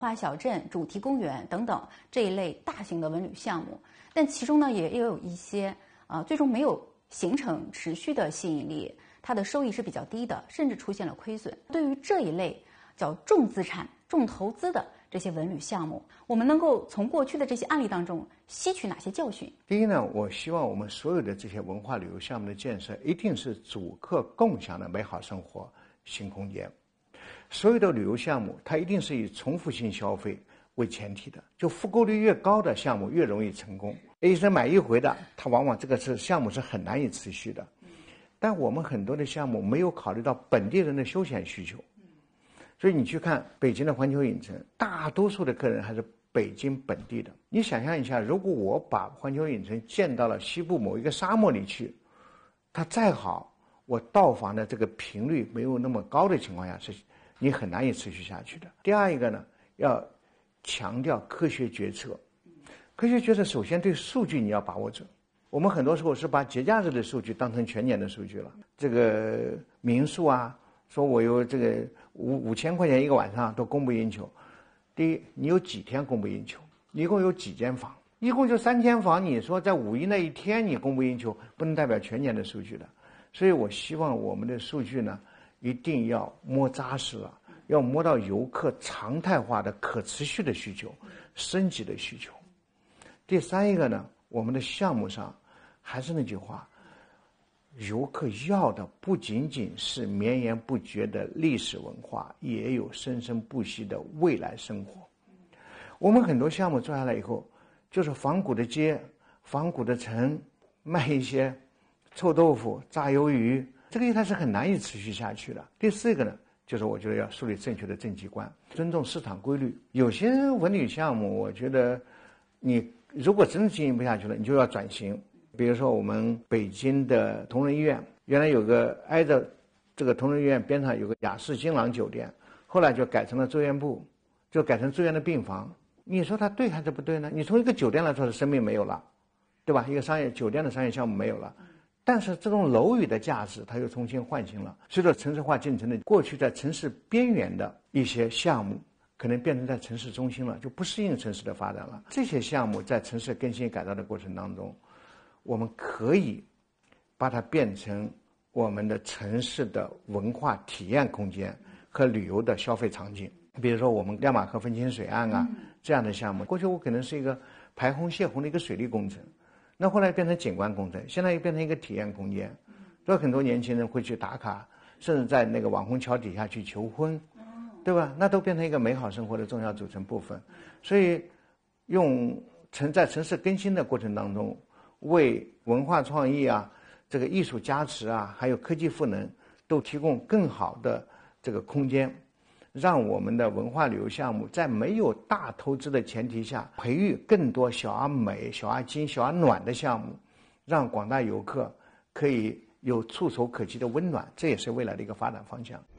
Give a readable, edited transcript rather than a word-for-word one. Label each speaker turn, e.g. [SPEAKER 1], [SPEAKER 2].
[SPEAKER 1] 花小镇、主题公园等等这一类大型的文旅项目，但其中呢也有一些最终没有形成持续的吸引力，它的收益是比较低的，甚至出现了亏损。对于这一类叫重资产、重投资的这些文旅项目，我们能够从过去的这些案例当中吸取哪些教训？
[SPEAKER 2] 第一呢，我希望我们所有的这些文化旅游项目的建设，一定是主客共享的美好生活新空间。所有的旅游项目，它一定是以重复性消费为前提的，就复购率越高的项目越容易成功。也就是买一回的，它往往这个项目是很难以持续的。但我们很多的项目没有考虑到本地人的休闲需求，所以你去看北京的环球影城，大多数的客人还是北京本地的。你想象一下，如果我把环球影城建到了西部某一个沙漠里去，它再好，我到访的这个频率没有那么高的情况下，是你很难以持续下去的。第二一个呢，要强调科学决策。科学决策首先对数据你要把握准。我们很多时候是把节假日的数据当成全年的数据了。这个民宿啊，说我有这个5000块钱一个晚上都供不应求。第一，你有几天供不应求？一共有几间房？一共就3间房，你说在5一那一天你供不应求，不能代表全年的数据的。所以我希望我们的数据呢，一定要摸扎实了，要摸到游客常态化的可持续的需求、升级的需求。第三一个呢，我们的项目上还是那句话，游客要的不仅仅是绵延不绝的历史文化，也有生生不息的未来生活。我们很多项目做下来以后，就是仿古的街、仿古的城，卖一些臭豆腐、炸鱿鱼，这个它是很难以持续下去的。第四个呢，就是我觉得要树立正确的政绩观，尊重市场规律。有些文旅项目，我觉得你如果真的经营不下去了，你就要转型。比如说我们北京的同仁医院，原来有个挨着这个同仁医院边上有个雅士金朗酒店，后来就改成了住院部，就改成住院的病房。你说它对还是不对呢？你从一个酒店来说，是生命没有了，对吧？一个酒店的商业项目没有了，但是这种楼宇的价值它又重新唤醒了。随着城市化进程的过去，在城市边缘的一些项目可能变成在城市中心了，就不适应城市的发展了。这些项目在城市更新改造的过程当中，我们可以把它变成我们的城市的文化体验空间和旅游的消费场景。比如说我们亮马河分清水岸啊，这样的项目，过去我可能是一个排洪泄洪的一个水利工程，那后来变成景观工程，现在又变成一个体验空间。所以很多年轻人会去打卡，甚至在那个网红桥底下去求婚，对吧？那都变成一个美好生活的重要组成部分。所以在城市更新的过程当中，为文化创意啊、这个艺术加持啊，还有科技赋能，都提供更好的这个空间，让我们的文化旅游项目在没有大投资的前提下，培育更多小而美、小而精、小而暖的项目，让广大游客可以有触手可及的温暖，这也是未来的一个发展方向。